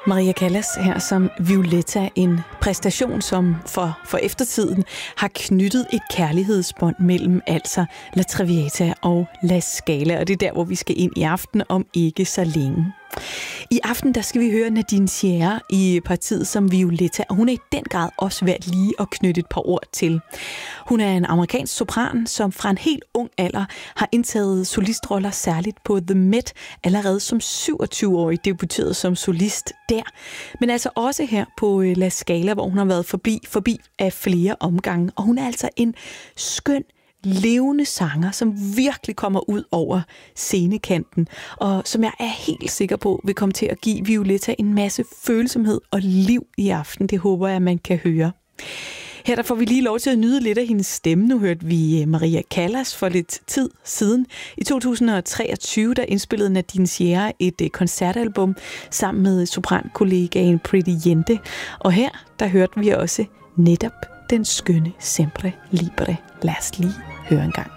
Maria Callas her som Violetta, en præstation, som for eftertiden har knyttet et kærlighedsbånd mellem altså La Traviata og La Scala, og det er der, hvor vi skal ind i aften om ikke så længe. I aften der skal vi høre Nadine Sierra i partiet som Violetta, og hun er i den grad også værd lige at knytte et par ord til. Hun er en amerikansk sopran, som fra en helt ung alder har indtaget solistroller særligt på The Met, allerede som 27-årig debuterede som solist der. Men altså også her på La Scala, hvor hun har været forbi af flere omgange, og hun er altså en skøn, levende sanger, som virkelig kommer ud over scenekanten, og som jeg er helt sikker på vil komme til at give Violetta en masse følsomhed og liv i aften. Det håber jeg, man kan høre. Her der får vi lige lov til at nyde lidt af hendes stemme. Nu hørte vi Maria Callas for lidt tid siden. I 2023 der indspillede Nadine Sierra et koncertalbum sammen med soprankollegaen Pretty Jente. Og her der hørte vi også netop den skønne Sempre Libre. Lad os lige høre en gang.